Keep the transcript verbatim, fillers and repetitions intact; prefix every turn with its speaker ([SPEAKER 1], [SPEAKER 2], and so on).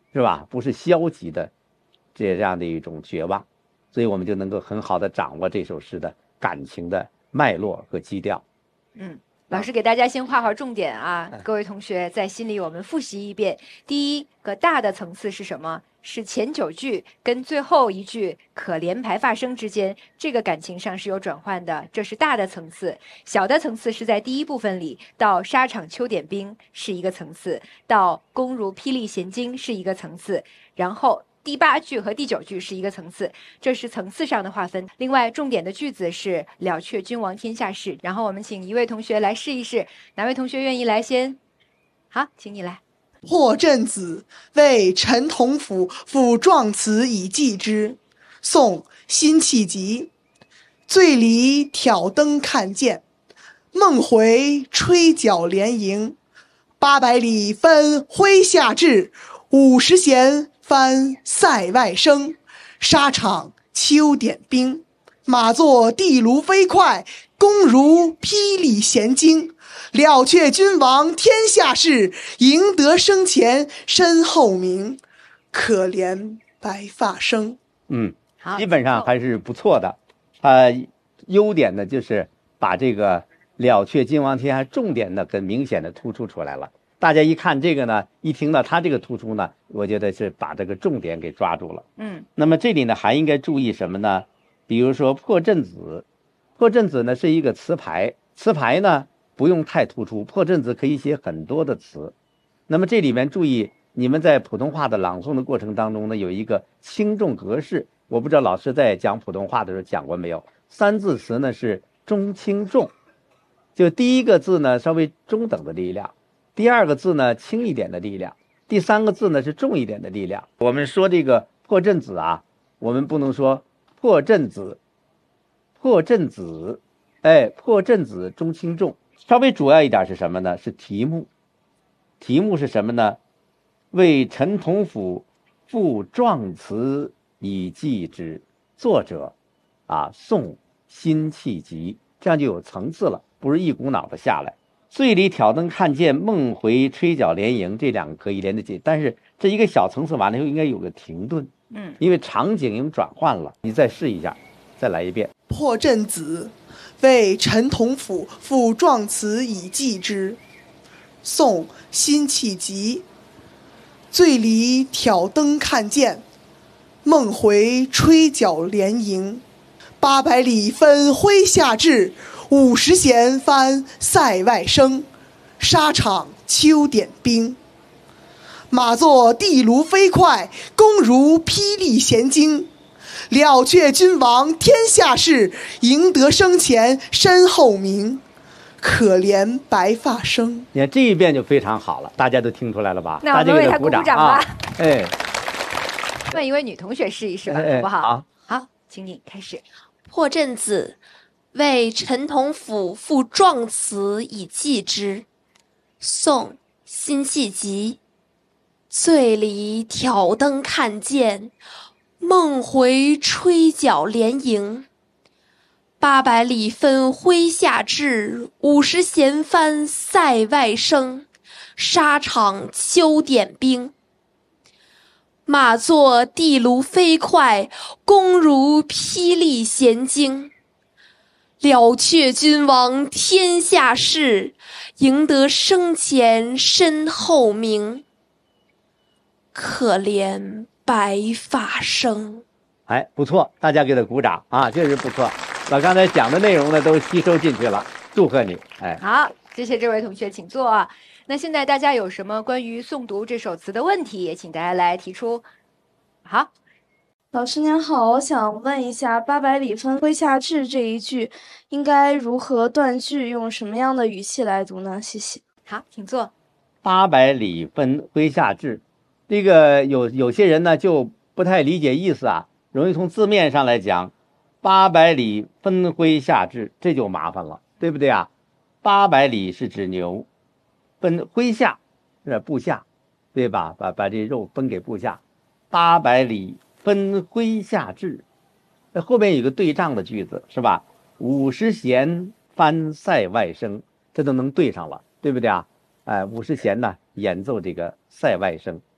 [SPEAKER 1] 是吧？不是消极的这样的一种绝望，所以我们就能够很好的掌握这首诗的感情的脉络和基调。
[SPEAKER 2] 嗯，老师给大家先画好重点啊，各位同学在心里我们复习一遍。第一个大的层次是什么？是前九句跟最后一句可怜白发生之间，这个感情上是有转换的，这是大的层次。小的层次是在第一部分里，到沙场秋点兵是一个层次，到弓如霹雳弦惊是一个层次，然后第八句和第九句是一个层次，这是层次上的划分。另外，重点的句子是“了却君王天下事”。然后我们请一位同学来试一试，哪位同学愿意来先？好，请你来。
[SPEAKER 3] 破阵子，为陈同甫赋壮词以寄之。宋·辛弃疾。醉里挑灯看剑，梦回吹角连营。八百里分麾下炙，五十弦翻塞外声。沙场秋点兵，马作地卢飞快，弓如霹雳弦惊。了却君王天下事，赢得生前身后名。可怜白发生。
[SPEAKER 1] 嗯，基本上还是不错的。它、呃、优点呢，就是把这个了却君王天下重点的很明显的突出出来了。大家一看这个呢，一听到它这个突出呢，我觉得是把这个重点给抓住了。
[SPEAKER 2] 嗯，
[SPEAKER 1] 那么这里呢还应该注意什么呢？比如说破阵子，破阵子呢是一个词牌，词牌呢不用太突出，破阵子可以写很多的词。那么这里面注意，你们在普通话的朗诵的过程当中呢，有一个轻重格式，我不知道老师在讲普通话的时候讲过没有。三字词呢是中轻重，就第一个字呢稍微中等的力量，第二个字呢轻一点的力量，第三个字呢是重一点的力量。我们说这个破阵子啊，我们不能说破阵子，破阵子，哎，破阵子中轻重。稍微主要一点是什么呢？是题目。题目是什么呢？为陈同甫赋壮词以寄之。作者啊，宋辛弃疾，这样就有层次了，不是一股脑的下来。醉里挑灯看剑，梦回吹角连营，这两个可以连得起，但是这一个小层次完了以后应该有个停顿，
[SPEAKER 2] 嗯，
[SPEAKER 1] 因为场景已经转换了。你再试一下，再来一遍。
[SPEAKER 3] 破阵子，为陈同甫赋壮词以寄之。宋·辛弃疾。醉里挑灯看剑，梦回吹角连营。八百里分麾下炙，五十弦翻塞外声。沙场秋点兵，马作地卢飞快，弓如霹雳弦惊。了却君王天下事，赢得生前身后名。可怜白发生。
[SPEAKER 1] 你看这一遍就非常好了，大家都听出来了吧？
[SPEAKER 2] 那我们为他鼓掌吧。
[SPEAKER 1] 哎，
[SPEAKER 2] 问一位女同学试一试吧，
[SPEAKER 1] 哎、
[SPEAKER 2] 好不好？
[SPEAKER 1] 好，
[SPEAKER 2] 好，请你开始。
[SPEAKER 4] 破阵子，为陈同甫赋壮词以寄之。宋·辛弃疾。醉里挑灯看剑，梦回吹角连营。八百里分麾下炙，五十弦翻塞外声。沙场秋点兵，马作地卢飞快，弓如霹雳弦惊。了却君王天下事，赢得生前身后名。可怜白发生。
[SPEAKER 1] 哎，不错，大家给他鼓掌啊，确实不错。把刚才讲的内容呢都吸收进去了，祝贺你！哎，
[SPEAKER 2] 好，谢谢这位同学，请坐。那现在大家有什么关于诵读这首词的问题，也请大家来提出。好，
[SPEAKER 5] 老师您好，我想问一下，八百里分麾下炙这一句应该如何断句，用什么样的语气来读呢？谢谢。
[SPEAKER 2] 好，请坐。
[SPEAKER 1] 八百里分麾下炙，这个有有些人呢就不太理解意思啊，容易从字面上来讲。八百里分麾下炙，这就麻烦了，对不对啊？八百里是指牛，分麾下是部下，对吧？把把这肉分给部下。八百里分麾下炙，那后面有个对仗的句子是吧？五十弦翻塞外声，这都能对上了，对不对啊？哎，五十弦呢演奏这个塞外声，